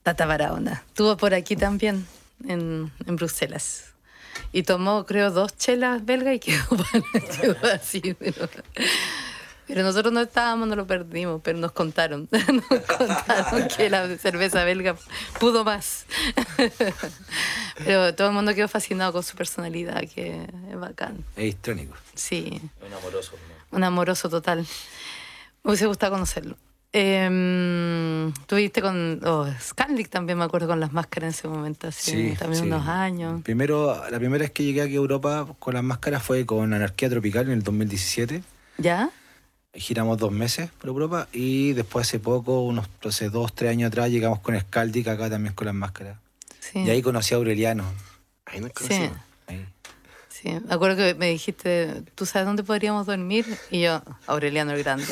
Tata Barahona. Estuvo por aquí también, en Bruselas. Y tomó, creo, 2 chelas belgas y quedó así. Pero nosotros no estábamos, no lo perdimos, pero nos contaron. Nos contaron que la cerveza belga pudo más. Pero todo el mundo quedó fascinado con su personalidad, que es bacán. Es histrónico. Sí. Un amoroso. ¿No? Un amoroso total. Me hubiese gustado conocerlo. Tuviste con Scanlic también, me acuerdo, con las máscaras en ese momento, así, Sí, también sí. unos años. La primera vez que llegué aquí a Europa con las máscaras fue con Anarquía Tropical en el 2017. ¿Ya? Giramos 2 meses por Europa y después hace poco, hace 2, 3 años atrás, llegamos con Scanlic acá también con las máscaras. Sí. Y ahí conocí a Aureliano. Ahí nos Sí. conocimos. Ahí. Sí, me acuerdo que me dijiste, ¿tú sabes dónde podríamos dormir? Y yo, Aureliano el Grande.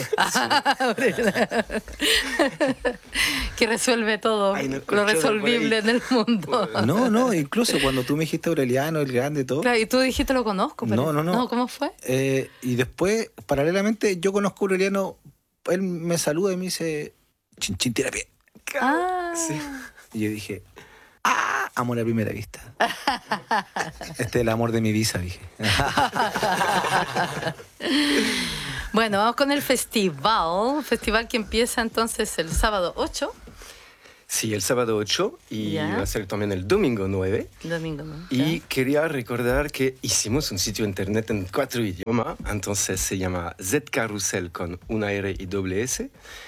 Que resuelve todo, Ay, no lo escuchó resolvible en el mundo. No, incluso cuando tú me dijiste Aureliano, el Grande y todo. Claro, y tú dijiste, lo conozco. Pero... No. ¿Cómo fue? Y después, paralelamente, yo conozco a Aureliano, él me saluda y me dice, chin terapia. Ah. Sí. Y yo dije, amor a primera vista. Este es el amor de mi visa, dije. Bueno, vamos con el festival que empieza entonces el sábado 8. Sí, el sábado 8 y Ya. va a ser también el domingo 9. Domingo, ¿no? Y Ya. quería recordar que hicimos un sitio internet en 4 idiomas, entonces se llama zcarusel con una R y doble S,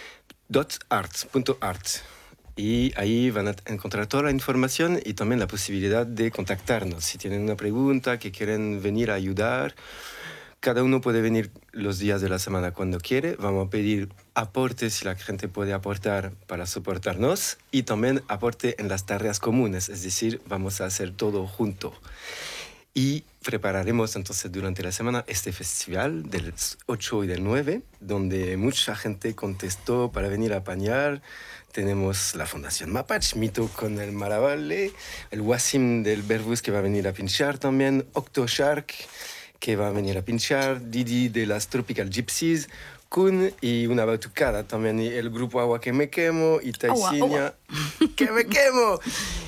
.art. Y ahí van a encontrar toda la información y también la posibilidad de contactarnos. Si tienen una pregunta, que quieren venir a ayudar, cada uno puede venir los días de la semana cuando quiere. Vamos a pedir aportes si la gente puede aportar para soportarnos y también aporte en las tareas comunes, es decir, vamos a hacer todo junto. Y prepararemos entonces durante la semana este festival del 8 y del 9, donde mucha gente contestó para venir a apañar. Tenemos la Fundación Mapache, Mito con el Maravale, el Wasim del Berbus que va a venir a pinchar también, Octoshark que va a venir a pinchar, Didi de las Tropical Gypsies, Kun y una batucada también, y el grupo Agua que me quemo, y Taisinia que me quemo.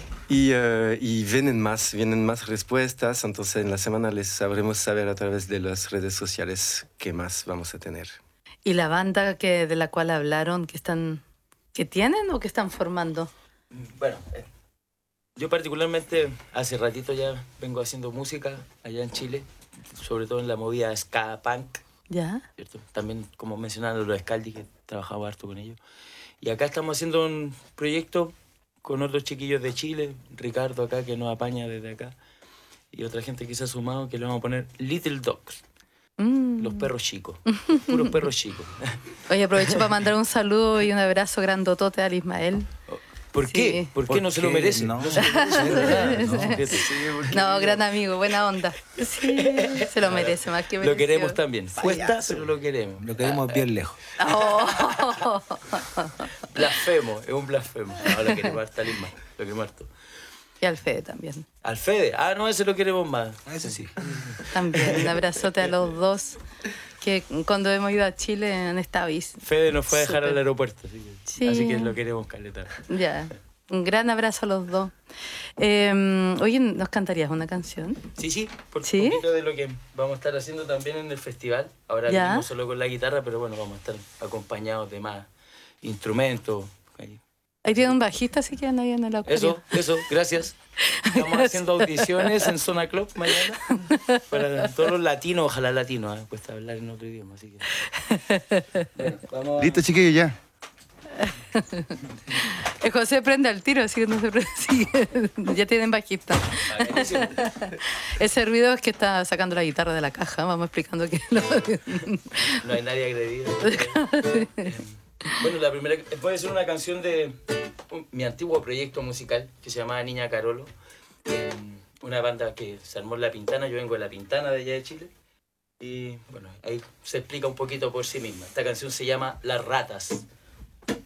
Y vienen más respuestas, entonces en la semana les sabremos saber a través de las redes sociales qué más vamos a tener. ¿Y la banda de la cual hablaron, que tienen o que están formando? Bueno, yo particularmente hace ratito ya vengo haciendo música allá en Chile, sobre todo en la movida ska punk, ¿Ya? ¿cierto? También, como mencionaron los Scaldi, que trabajaba harto con ellos. Y acá estamos haciendo un proyecto con otros chiquillos de Chile, Ricardo acá, que nos apaña desde acá, y otra gente que se ha sumado, que le vamos a poner Little Dogs, los perros chicos, puros perros chicos. Oye, aprovecho para mandar un saludo y un abrazo grandotote al Ismael. ¿Por qué? Sí. ¿Por qué no se lo merece? No. No se lo merece, ¿verdad? No, gran amigo, buena onda. Sí, se lo merece más que Lo merecido. queremos también. Cuesta, pero lo queremos. Lo queremos bien lejos. Oh. Blasfemo, es un blasfemo. No, lo queremos harto al Isma, lo queremos harto. Y al Fede también. Al Fede, no, ese lo queremos más. Eso sí. También, un abrazote a los dos, que cuando hemos ido a Chile han estado ahí. Fede nos fue a dejar Súper. al aeropuerto, Sí. así que lo queremos caletar. Ya, un gran abrazo a los dos. Oye, ¿nos cantarías una canción? Sí, por ¿Sí? un poquito de lo que vamos a estar haciendo también en el festival. Ahora Ya. venimos solo con la guitarra, pero bueno, vamos a estar acompañados de más instrumentos. Ahí. Ahí tiene un bajista, así que nadie en el acuario. Eso, gracias. Estamos haciendo audiciones en Zona Club mañana para todos los latinos, ojalá latinos, cuesta hablar en otro idioma, así que... Bueno, vamos a... Listo, chiquillos, ya. El José prende al tiro, así que no se prende. Sí, ya tienen bajista. Buenísimo. Ese ruido es que está sacando la guitarra de la caja. Vamos explicando que No hay nadie agredido. Bueno, la primera voy a hacer una canción de mi antiguo proyecto musical que se llamaba Niña Carolo. Una banda que se armó en La Pintana. Yo vengo de La Pintana, de allá de Chile. Y bueno, ahí se explica un poquito por sí misma. Esta canción se llama Las Ratas.